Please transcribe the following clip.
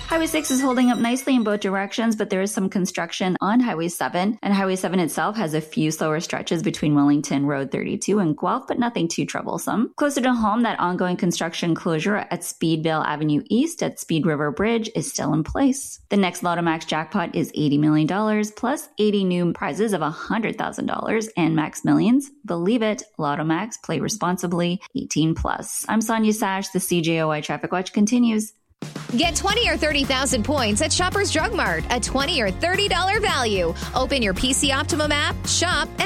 Highway 6 is holding up nicely in both directions, but there is some construction on Highway 7, and Highway 7 itself has a few slower stretches between Wellington Road 32 and Guelph, but nothing too troublesome. Closer to home, that ongoing construction closure at Speedvale Avenue East at Speed River Bridge is still in place. The next Lotto Max jackpot is $80 million, plus 80 new prizes of $100,000 and Max Millions. Believe it, Lotto Max, play responsibly, 18 plus. I'm Sonia Sash. The CJOI Traffic Watch continues. Get 20 or 30,000 points at Shoppers Drug Mart, a $20 or $30 value. Open your PC Optimum app, shop, and